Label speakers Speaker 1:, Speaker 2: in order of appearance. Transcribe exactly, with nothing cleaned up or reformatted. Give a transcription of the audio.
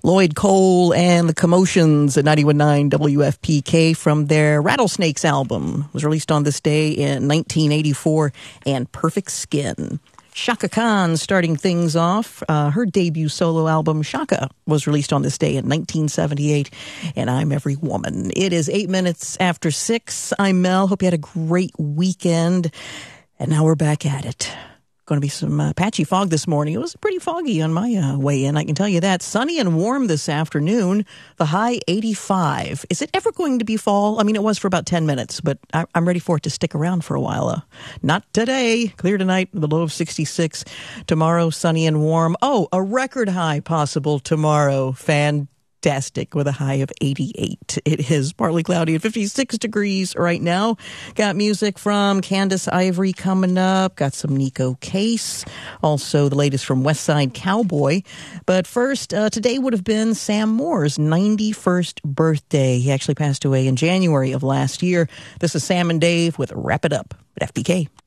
Speaker 1: Lloyd Cole and the Commotions at ninety-one point nine W F P K from their Rattlesnakes album. It was released on this day in nineteen eighty-four, and Perfect Skin. Chaka Khan starting things off. Uh, her debut solo album, Chaka, was released on this day in nineteen seventy-eight, and I'm Every Woman. It is eight minutes after six. I'm Mel. Hope you had a great weekend, and now we're back at it. Going to be some uh, patchy fog this morning. It was pretty foggy on my uh, way in, I can tell you that. Sunny and warm this afternoon. The high eighty-five. Is it ever going to be fall? I mean, it was for about ten minutes, but I- I'm ready for it to stick around for a while. Uh, not today. Clear tonight, the low of sixty-six. Tomorrow, sunny and warm. Oh, a record high possible tomorrow. Fantastic. Fantastic with a high of eighty-eight. It is partly cloudy at fifty-six degrees right now. Got music from Candace Ivory coming up. Got some Nico Case. Also the latest from West Side Cowboy. But first, uh, today would have been Sam Moore's ninety-first birthday. He actually passed away in January of last year. This is Sam and Dave with Wrap It Up at F P K.